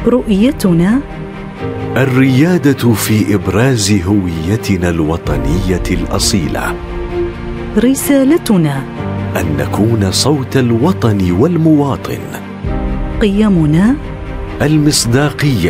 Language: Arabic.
رؤيتنا الريادة في إبراز هويتنا الوطنية الأصيلة. رسالتنا أن نكون صوت الوطن والمواطن. قيمنا المصداقية